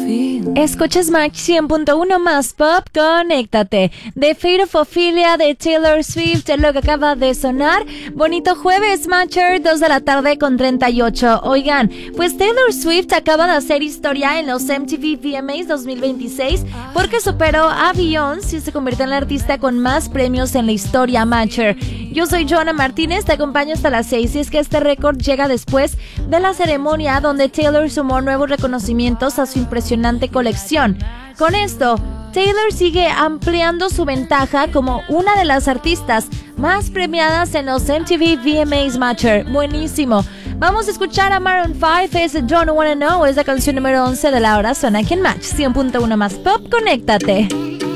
Escuchas Match 100.1 más pop, conéctate. The Fate of Ophelia de Taylor Swift es lo que acaba de sonar. Bonito jueves, Matcher, 2 de la tarde con 38. Oigan, pues Taylor Swift acaba de hacer historia en los MTV VMAs 2026 porque superó a Beyoncé y se convirtió en la artista con más premios en la historia, Matcher. Yo soy Joana Martínez, te acompaño hasta las 6 y es que este récord llega después de la ceremonia donde Taylor sumó nuevos reconocimientos a su impresionante colección. Con esto, Taylor sigue ampliando su ventaja como una de las artistas más premiadas en los MTV VMAs, Matcher. Buenísimo. Vamos a escuchar a Maroon 5, es Don't Wanna Know, es la canción número 11 de la hora, suena aquí en Match 100.1 más pop, conéctate.